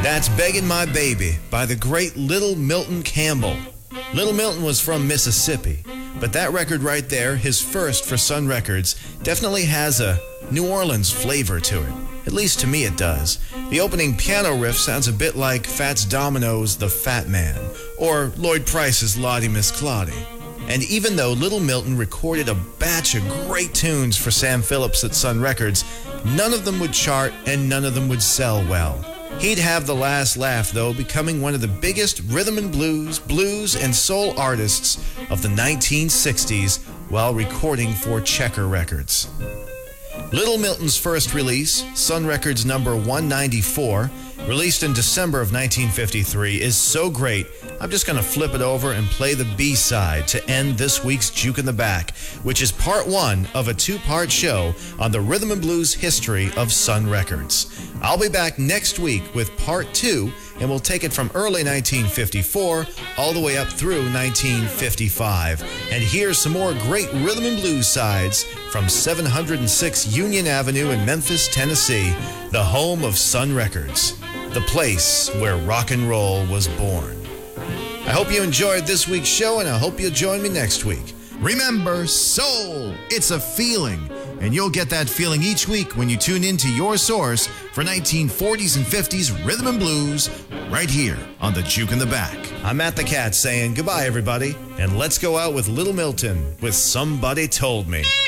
That's Beggin' My Baby by the great Little Milton Campbell. Little Milton was from Mississippi, but that record right there, his first for Sun Records, definitely has a New Orleans flavor to it. At least to me it does. The opening piano riff sounds a bit like Fats Domino's The Fat Man, or Lloyd Price's Lottie Miss Claudie. And even though Little Milton recorded a batch of great tunes for Sam Phillips at Sun Records, none of them would chart and none of them would sell well. He'd have the last laugh, though, becoming one of the biggest rhythm and blues, and soul artists of the 1960s while recording for Checker Records. Little Milton's first release, Sun Records number 194, released in December of 1953, is so great, I'm just going to flip it over and play the B-side to end this week's Juke in the Back, which is part one of a two-part show on the rhythm and blues history of Sun Records. I'll be back next week with part two, and we'll take it from early 1954 all the way up through 1955. And here's some more great rhythm and blues sides from 706 Union Avenue in Memphis, Tennessee, the home of Sun Records, the place where rock and roll was born. I hope you enjoyed this week's show, and I hope you'll join me next week. Remember, soul, it's a feeling, and you'll get that feeling each week when you tune into your source for 1940s and 50s rhythm and blues right here on the Juke in the Back. I'm Matt the Cat saying goodbye, everybody, and let's go out with Little Milton with Somebody Told Me.